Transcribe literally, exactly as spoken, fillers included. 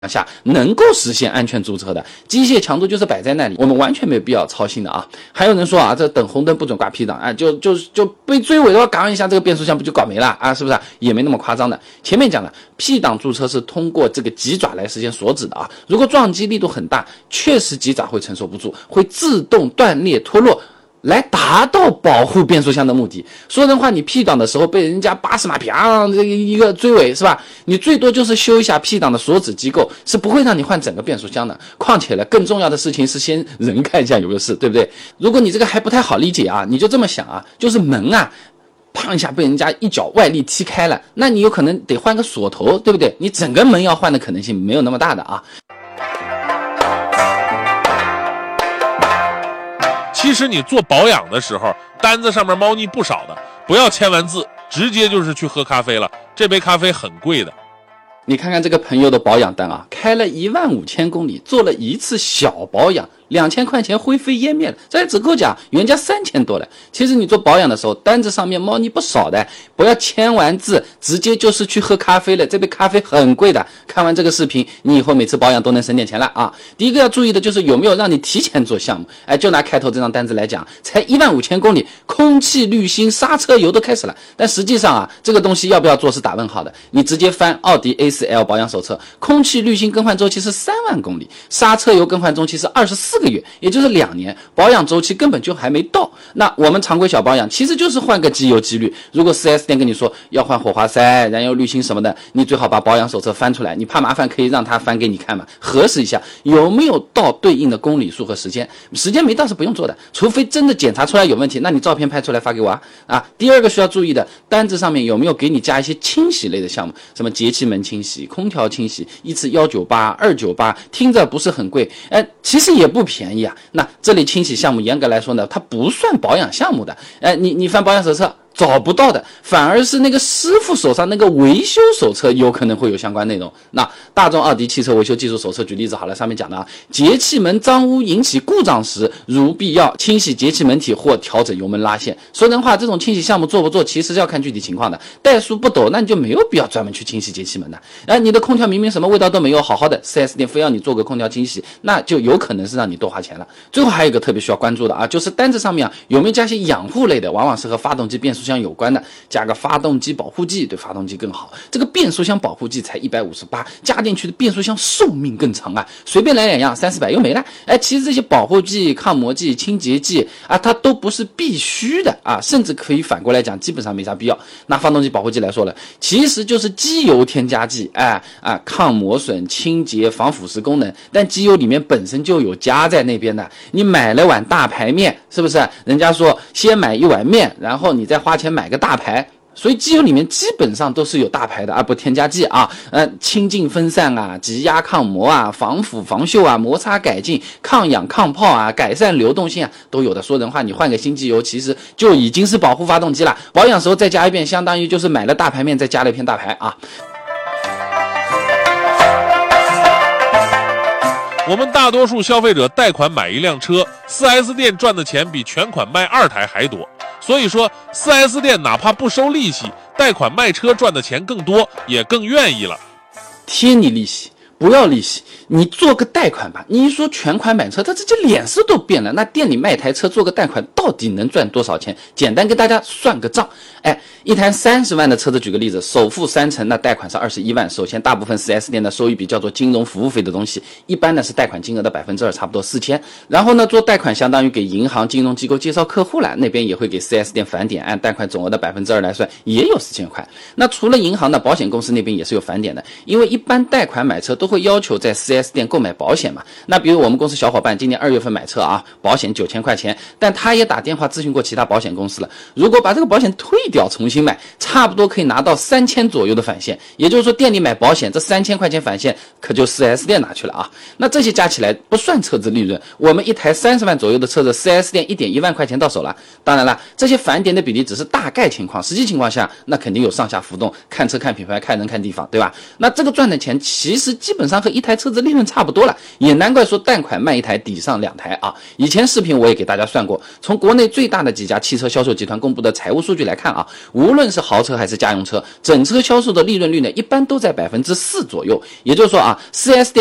下能够实现安全驻车的机械强度就是摆在那里，我们完全没有必要操心的啊。还有人说啊，这等红灯不准挂 P 档啊，就就就被追尾的话，嘎一下这个变速箱不就搞没了啊？是不是、啊？也没那么夸张的。前面讲了 ，P 档驻车是通过这个急爪来实现锁止的啊。如果撞击力度很大，确实急爪会承受不住，会自动断裂脱落。来达到保护变速箱的目的。说人话，你 P 档的时候被人家八十码啪这一个追尾是吧？你最多就是修一下 P 档的锁止机构，是不会让你换整个变速箱的。况且呢，更重要的事情是先人看一下有没有事，对不对？如果你这个还不太好理解啊，你就这么想啊，就是门啊，砰一下被人家一脚外力踢开了，那你有可能得换个锁头，对不对？你整个门要换的可能性没有那么大的啊。 其实你做保养的时候，单子上面猫腻不少的，不要签完字直接就是去喝咖啡了，这杯咖啡很贵的。 你看看这个朋友的保养单啊，开了一万五千公里，做了一次小保养，两千块钱灰飞烟灭了，这折扣价原价三千多了。其实你做保养的时候，单子上面猫腻不少的，不要签完字直接就是去喝咖啡了，这杯咖啡很贵的。看完这个视频，你以后每次保养都能省点钱了啊！第一个要注意的就是有没有让你提前做项目。哎，就拿开头这张单子来讲，才一万五千公里，空气滤芯、刹车油都开始了，但实际上啊，这个东西要不要做是打问号的。你直接翻奥迪 A 四 L 保养手册，空气滤芯更换周期是三万公里，刹车油更换周期是二十四个月，也就是两年，保养周期根本就还没到。那我们常规小保养其实就是换个机油机滤。如果 四 S 店跟你说要换火花塞、燃油滤芯什么的，你最好把保养手册翻出来，你怕麻烦可以让他翻给你看嘛，核实一下有没有到对应的公里数和时间。时间没到是不用做的，除非真的检查出来有问题，那你照片拍出来发给我啊。啊，第二个需要注意的，单子上面有没有给你加一些清洗类的项目，什么节气门清洗、空调清洗，一次一九八、二九八，听着不是很贵，哎，其实也不便宜啊。那这类清洗项目严格来说呢，它不算保养项目的。哎，你你翻保养手册找不到的，反而是那个师傅手上那个维修手册有可能会有相关内容。那大众奥迪汽车维修技术手册举例子好了，上面讲的啊，节气门脏污引起故障时，如必要清洗节气门体或调整油门拉线。说人话，这种清洗项目做不做，其实是要看具体情况的。怠速不陡，那你就没有必要专门去清洗节气门的。哎，你的空调明明什么味道都没有，好好的 四 S 店非要你做个空调清洗，那就有可能是让你多花钱了。最后还有一个特别需要关注的啊，就是单子上面啊有没有加些养护类的，往往是和发动机、变速箱有关的，加个发动机保护剂对发动机更好。这个变速箱保护剂才一百五十八，加进去的变速箱寿命更长啊，随便来两样三四百又没了。哎，其实这些保护剂、抗磨剂、清洁剂啊，它都不是必须的啊，甚至可以反过来讲，基本上没啥必要。拿发动机保护剂来说了，其实就是机油添加剂，哎啊，抗磨损、清洁、防腐蚀功能，但机油里面本身就有加在那边的。你买了碗大排面，是不是？人家说先买一碗面，然后你再花钱买个大排。所以机油里面基本上都是有大牌的，而不添加剂啊，呃，清净分散啊，挤压抗磨啊，防腐防锈啊，摩擦改进、抗氧抗泡啊，改善流动性啊，都有的。说人话，你换个新机油，其实就已经是保护发动机了。保养时候再加一遍，相当于就是买了大排面再加了一片大排啊。 我们大多数消费者贷款买一辆车 ，四 S 店赚的钱比全款卖二台还多。所以说 ，四 S 店哪怕不收利息，贷款卖车赚的钱更多，也更愿意了。 贴你利息，不要利息，你做个贷款吧。你一说全款买车，他直接脸色都变了。那店里卖台车做个贷款，到底能赚多少钱？简单跟大家算个账。哎，一台三十万的车子，举个例子，首付三成，那贷款是二十一万。首先，大部分 四 S 店的收一笔叫做金融服务费的东西，一般呢是贷款金额的百分之二，差不多四千。然后呢，做贷款相当于给银行、金融机构介绍客户了，那边也会给 四 S 店返点，按贷款总额的百分之二来算，也有四千块。那除了银行呢，保险公司那边也是有返点的，因为一般贷款买车都会要求在 四 S 店购买保险嘛。那比如我们公司小伙伴今年二月份买车啊，保险九千块钱，但他也打电话咨询过其他保险公司了，如果把这个保险退掉重新买，差不多可以拿到三千左右的返现。也就是说，店里买保险这三千块钱返现可就 四 S 店拿去了啊。那这些加起来不算车子利润，我们一台三十万左右的车子 四 S 店一点一万块钱到手了。当然了，这些返点的比例只是大概情况，实际情况下那肯定有上下浮动，看车看品牌看人看地方，对吧？那这个赚的钱其实基本本上和一台车子利润差不多了，也难怪说贷款卖一台抵上两台啊。以前视频我也给大家算过，从国内最大的几家汽车销售集团公布的财务数据来看啊，无论是豪车还是家用车，整车销售的利润率呢，一般都在百分之四左右。也就是说啊 ，四 S 店